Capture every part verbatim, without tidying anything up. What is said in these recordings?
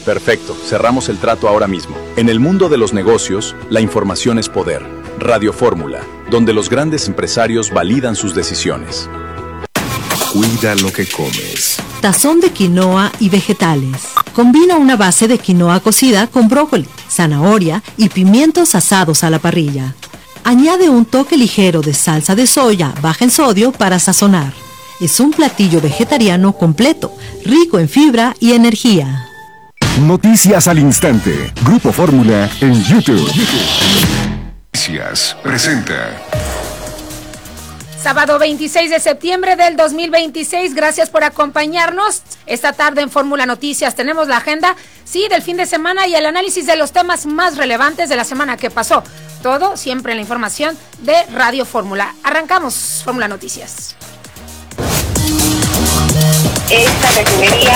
Perfecto, cerramos el trato ahora mismo. En el mundo de los negocios, la información es poder. Radio Fórmula, donde los grandes empresarios validan sus decisiones. Cuida lo que comes. Tazón de quinoa y vegetales. Combina una base de quinoa cocida con brócoli, zanahoria y pimientos asados a la parrilla. Añade un toque ligero de salsa de soya baja en sodio para sazonar. Es un platillo vegetariano completo, rico en fibra y energía. Noticias al instante. Grupo Fórmula en YouTube. Noticias presenta. Sábado veintiséis de septiembre del dos mil veintiséis, gracias por acompañarnos. Esta tarde en Fórmula Noticias tenemos la agenda, sí, del fin de semana y el análisis de los temas más relevantes de la semana que pasó. Todo siempre en la información de Radio Fórmula. Arrancamos Fórmula Noticias. Esta refinería...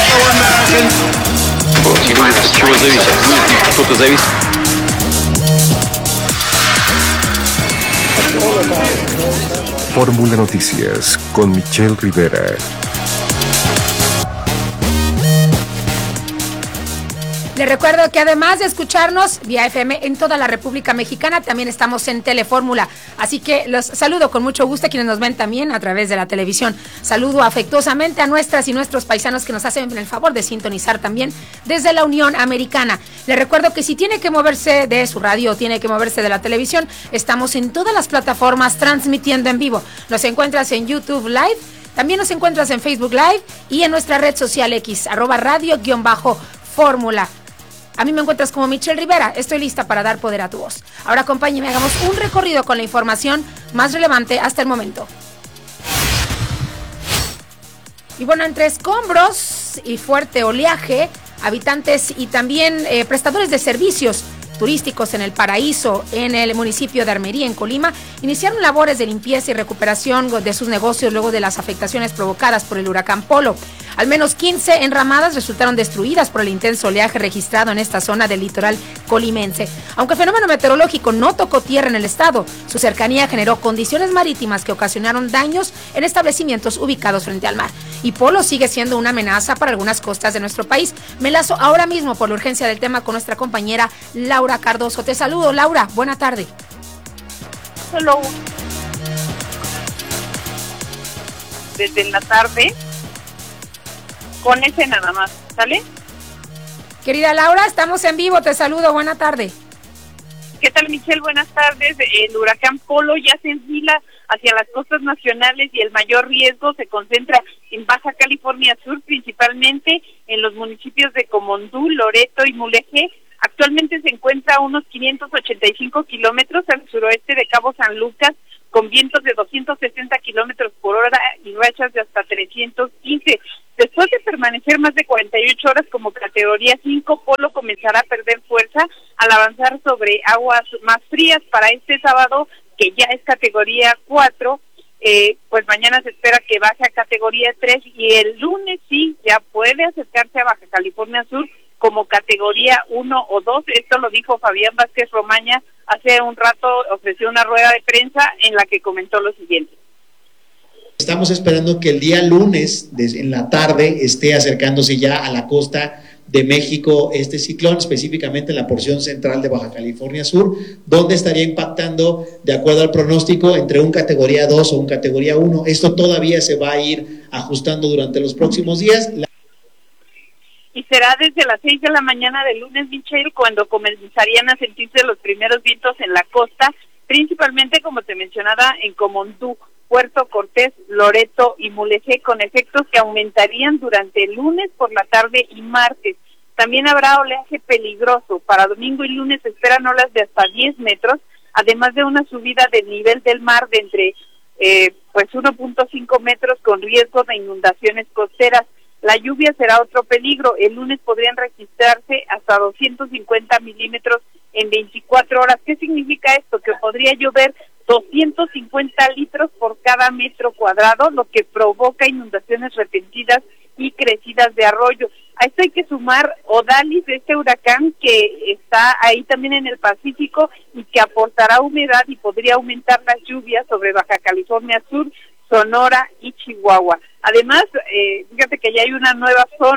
Fórmula Noticias con Michelle Rivera. Les recuerdo que además de escucharnos vía F M en toda la República Mexicana, también estamos en Telefórmula. Así que los saludo con mucho gusto a quienes nos ven también a través de la televisión. Saludo afectuosamente a nuestras y nuestros paisanos que nos hacen el favor de sintonizar también desde la Unión Americana. Les recuerdo que si tiene que moverse de su radio o tiene que moverse de la televisión, estamos en todas las plataformas transmitiendo en vivo. Nos encuentras en YouTube Live, también nos encuentras en Facebook Live y en nuestra red social X, arroba radio-fórmula. A mí me encuentras como Michelle Rivera. Estoy lista para dar poder a tu voz. Ahora acompáñenme, hagamos un recorrido con la información más relevante hasta el momento. Y bueno, entre escombros y fuerte oleaje, habitantes y también eh, prestadores de servicios turísticos en El Paraíso, en el municipio de Armería, en Colima, iniciaron labores de limpieza y recuperación de sus negocios luego de las afectaciones provocadas por el huracán Polo. Al menos quince enramadas resultaron destruidas por el intenso oleaje registrado en esta zona del litoral colimense. Aunque el fenómeno meteorológico no tocó tierra en el estado, su cercanía generó condiciones marítimas que ocasionaron daños en establecimientos ubicados frente al mar. Y Polo sigue siendo una amenaza para algunas costas de nuestro país. Me enlazo ahora mismo por la urgencia del tema con nuestra compañera Laura Cardoso. Te saludo, Laura. Buena tarde. Solo desde la tarde con ese nada más, ¿sale? Querida Laura, estamos en vivo. Te saludo. Buena tarde. ¿Qué tal, Michelle? Buenas tardes. El huracán Polo ya se enfila hacia las costas nacionales y el mayor riesgo se concentra en Baja California Sur, principalmente en los municipios de Comondú, Loreto y Mulegé. Actualmente se encuentra a unos quinientos ochenta y cinco kilómetros al suroeste de Cabo San Lucas, con vientos de doscientos sesenta kilómetros por hora y rachas de hasta trescientos quince. Después de permanecer más de cuarenta y ocho horas como categoría cinco, Polo comenzará a perder fuerza al avanzar sobre aguas más frías. Para este sábado, que ya es categoría cuatro, eh, pues mañana se espera que baje a categoría tres y el lunes sí, ya puede acercarse a Baja California Sur como categoría uno o dos. Esto lo dijo Fabián Vázquez Romaña hace un rato, ofreció una rueda de prensa en la que comentó lo siguiente. Estamos esperando que el día lunes en la tarde esté acercándose ya a la costa de México este ciclón, específicamente en la porción central de Baja California Sur, donde estaría impactando, de acuerdo al pronóstico, entre un categoría dos o un categoría uno. Esto todavía se va a ir ajustando durante los próximos días. La Y será desde las seis de la mañana del lunes, Michelle, cuando comenzarían a sentirse los primeros vientos en la costa, principalmente, como te mencionaba, en Comondú, Puerto Cortés, Loreto y Mulegé, con efectos que aumentarían durante el lunes por la tarde y martes. También habrá oleaje peligroso. Para domingo y lunes se esperan olas de hasta diez metros, además de una subida del nivel del mar de entre eh, pues uno punto cinco metros con riesgo de inundaciones costeras. La lluvia será otro peligro. El lunes podrían registrarse hasta doscientos cincuenta milímetros en veinticuatro horas. ¿Qué significa esto? Que podría llover doscientos cincuenta litros por cada metro cuadrado, lo que provoca inundaciones repentinas y crecidas de arroyo. A esto hay que sumar Odalis, este huracán que está ahí también en el Pacífico y que aportará humedad y podría aumentar las lluvias sobre Baja California Sur, Sonora y Chihuahua. Además, eh, fíjate que ya hay una nueva zona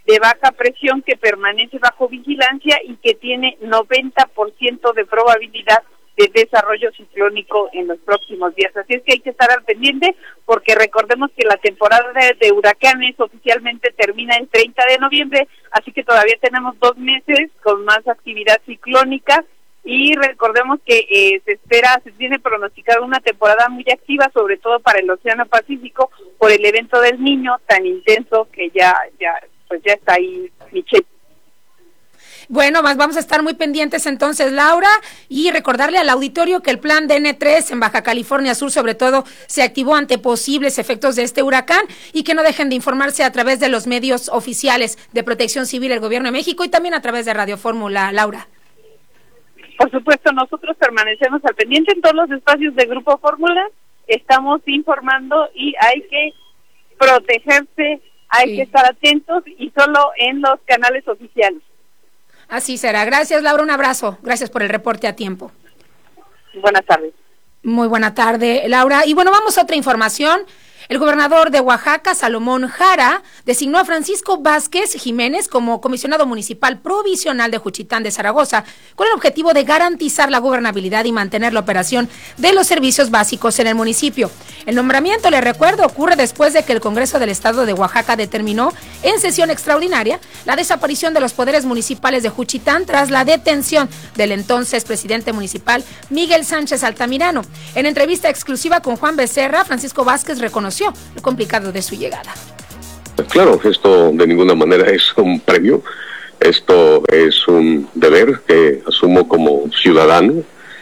de baja presión que permanece bajo vigilancia y que tiene noventa por ciento de probabilidad de desarrollo ciclónico en los próximos días. Así es que hay que estar al pendiente, porque recordemos que la temporada de, de huracanes oficialmente termina el treinta de noviembre, así que todavía tenemos dos meses con más actividad ciclónica, y recordemos que eh, se espera, se tiene pronosticada una temporada muy activa, sobre todo para el Océano Pacífico, por el evento del Niño tan intenso que ya, ya, pues ya está ahí, Michelle. Bueno, más vamos a estar muy pendientes entonces, Laura, y recordarle al auditorio que el plan D N tres en Baja California Sur, sobre todo, se activó ante posibles efectos de este huracán, y que no dejen de informarse a través de los medios oficiales de Protección Civil, el Gobierno de México, y también a través de Radio Fórmula, Laura. Por supuesto, nosotros permanecemos al pendiente en todos los espacios de Grupo Fórmula, estamos informando y hay que protegerse, hay sí. que estar atentos y solo en los canales oficiales. Así será. Gracias, Laura, un abrazo. Gracias por el reporte a tiempo. Buenas tardes. Muy buena tarde, Laura. Y bueno, vamos a otra información. El gobernador de Oaxaca, Salomón Jara, designó a Francisco Vázquez Jiménez como comisionado municipal provisional de Juchitán de Zaragoza, con el objetivo de garantizar la gobernabilidad y mantener la operación de los servicios básicos en el municipio. El nombramiento, le recuerdo, ocurre después de que el Congreso del Estado de Oaxaca determinó en sesión extraordinaria la desaparición de los poderes municipales de Juchitán tras la detención del entonces presidente municipal Miguel Sánchez Altamirano. En entrevista exclusiva con Juan Becerra, Francisco Vázquez reconoció lo complicado de su llegada. Claro, esto de ninguna manera es un premio, esto es un deber que asumo como ciudadano.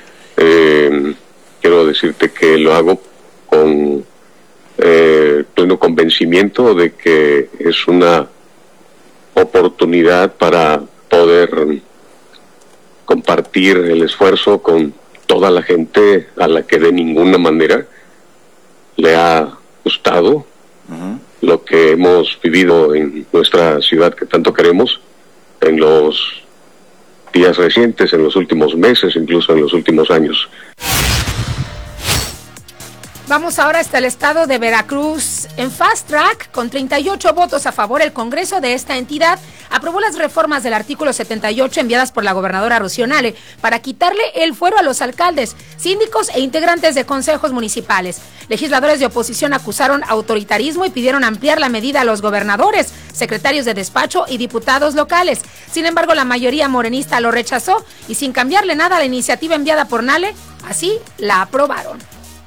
Eh, quiero decirte que lo hago con eh, pleno convencimiento de que es una oportunidad para poder compartir el esfuerzo con toda la gente a la que de ninguna manera le ha gustado uh-huh. lo que hemos vivido en nuestra ciudad que tanto queremos en los días recientes, en los últimos meses, incluso en los últimos años. Vamos ahora hasta el estado de Veracruz. En Fast Track, con treinta y ocho votos a favor, el Congreso de esta entidad aprobó las reformas del artículo setenta y ocho enviadas por la gobernadora Rocío Nale para quitarle el fuero a los alcaldes, síndicos e integrantes de consejos municipales. Legisladores de oposición acusaron autoritarismo y pidieron ampliar la medida a los gobernadores, secretarios de despacho y diputados locales. Sin embargo, la mayoría morenista lo rechazó y, sin cambiarle nada a la iniciativa enviada por Nale, así la aprobaron.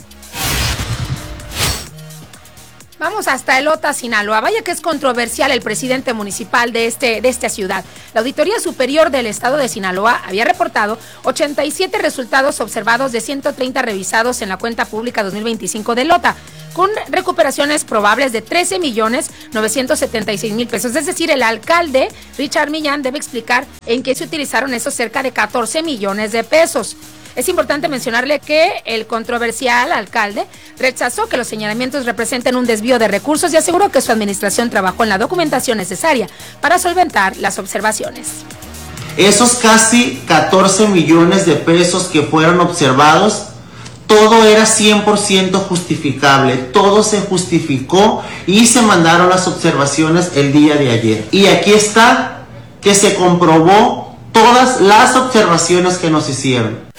Vamos hasta Elota, Sinaloa. Vaya que es controversial el presidente municipal de, este, de esta ciudad. La Auditoría Superior del Estado de Sinaloa había reportado ochenta y siete resultados observados de ciento treinta revisados en la cuenta pública dos mil veinticinco de Elota, con recuperaciones probables de trece millones novecientos setenta y seis mil pesos. Es decir, el alcalde Richard Millán debe explicar en qué se utilizaron esos cerca de catorce millones de pesos. Es importante mencionarle que el controversial alcalde rechazó que los señalamientos representen un desvío de recursos y aseguró que su administración trabajó en la documentación necesaria para solventar las observaciones. Esos casi catorce millones de pesos que fueron observados, todo era cien por ciento justificable, todo se justificó y se mandaron las observaciones el día de ayer. Y aquí está que se comprobó todas las observaciones que nos hicieron.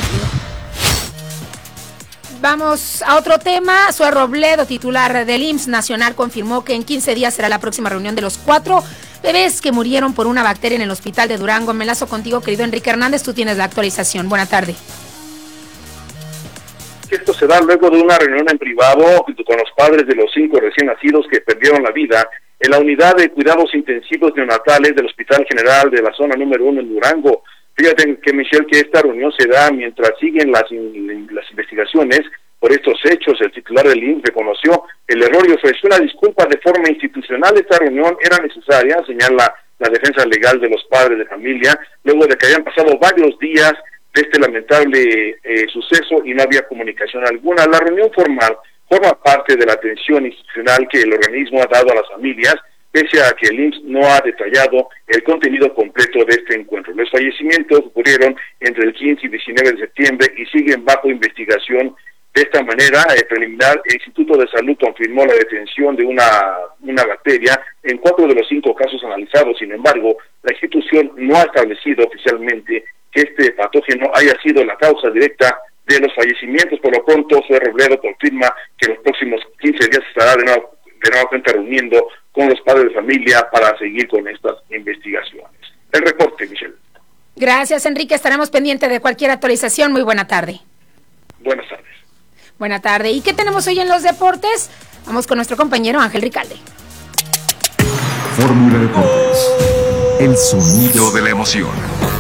Vamos a otro tema. Zoe Robledo, titular del I M S S Nacional, confirmó que en quince días será la próxima reunión de los cuatro bebés que murieron por una bacteria en el hospital de Durango. Me enlazo contigo, querido Enrique Hernández, tú tienes la actualización. Buena tarde. Esto se da luego de una reunión en privado junto con los padres de los cinco recién nacidos que perdieron la vida en la unidad de cuidados intensivos neonatales del Hospital General de la zona número uno en Durango. Fíjate que, Michelle, que esta reunión se da mientras siguen las, las investigaciones por estos hechos. El titular del I M S S reconoció el error y ofreció una disculpa de forma institucional. Esta reunión era necesaria, señala la defensa legal de los padres de familia, luego de que habían pasado varios días de este lamentable eh, suceso y no había comunicación alguna. La reunión formal forma parte de la atención institucional que el organismo ha dado a las familias, pese a que el I M S S no ha detallado el contenido completo de este encuentro. Los fallecimientos ocurrieron entre el quince y diecinueve de septiembre y siguen bajo investigación De esta manera, el preliminar, el Instituto de Salud confirmó la detención de una, una bacteria en cuatro de los cinco casos analizados. Sin embargo, la institución no ha establecido oficialmente que este patógeno haya sido la causa directa de los fallecimientos. Por lo pronto, Zoe Robledo confirma que en los próximos quince días estará de nuevo, de nuevo cuenta reuniendo con los padres de familia para seguir con estas investigaciones. El reporte, Michelle. Gracias, Enrique. Estaremos pendientes de cualquier actualización. Muy buena tarde. Buenas tardes. Buena tarde. ¿Y qué tenemos hoy en los deportes? Vamos con nuestro compañero Ángel Ricalde. Fórmula Deportes. El sonido de la emoción.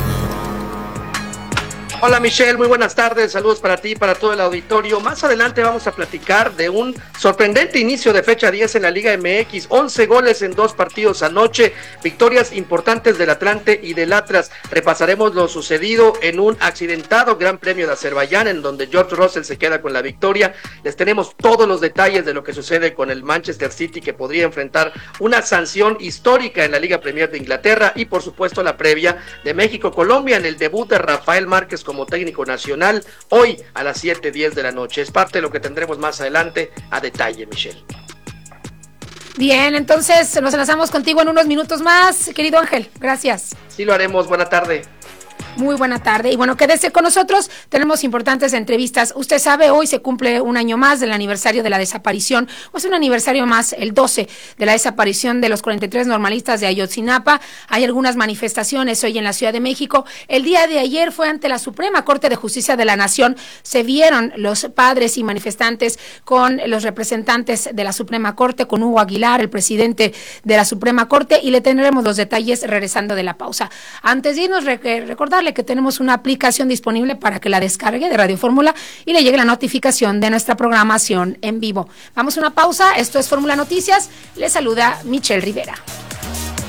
Hola Michelle, muy buenas tardes, saludos para ti y para todo el auditorio. Más adelante vamos a platicar de un sorprendente inicio de fecha diez en la Liga M X, once goles en dos partidos anoche, victorias importantes del Atlante y del Atlas. Repasaremos lo sucedido en un accidentado Gran Premio de Azerbaiyán, en donde George Russell se queda con la victoria. Les tenemos todos los detalles de lo que sucede con el Manchester City, que podría enfrentar una sanción histórica en la Liga Premier de Inglaterra, y por supuesto la previa de México-Colombia en el debut de Rafael Márquez como técnico nacional, hoy a las siete diez de la noche. Es parte de lo que tendremos más adelante a detalle, Michelle. Bien, entonces nos enlazamos contigo en unos minutos más, querido Ángel. Gracias. Sí, lo haremos. Buena tarde. Muy buena tarde. Y bueno, quédese con nosotros, tenemos importantes entrevistas. Usted sabe, hoy se cumple un año más del aniversario de la desaparición, o es un aniversario más, el doce, de la desaparición de los cuarenta y tres normalistas de Ayotzinapa. Hay algunas manifestaciones hoy en la Ciudad de México. El día de ayer fue ante la Suprema Corte de Justicia de la Nación. Se vieron los padres y manifestantes con los representantes de la Suprema Corte, con Hugo Aguilar, el presidente de la Suprema Corte, y le tendremos los detalles regresando de la pausa. Antes de irnos, recordarle que tenemos una aplicación disponible para que la descargue de Radio Fórmula y le llegue la notificación de nuestra programación en vivo. Vamos a una pausa, esto es Fórmula Noticias, le saluda Michelle Rivera.